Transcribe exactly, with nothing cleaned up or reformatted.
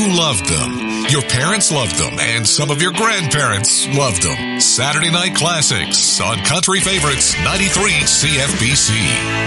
You loved them. Your parents loved them, and some of your grandparents loved them. Saturday Night Classics on Country Favorites ninety-three C F B C.